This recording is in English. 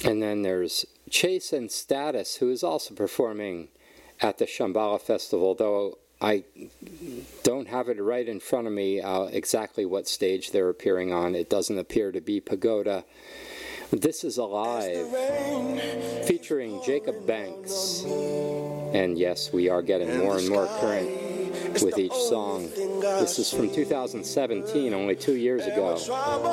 And then there's Chase and Status, who is also performing at the Shambhala Festival, though I don't have it right in front of me exactly what stage they're appearing on. It doesn't appear to be Pagoda. This is Alive, featuring Jacob Banks. And yes, we are getting more and more current with each song. This is from 2017, only 2 years ago.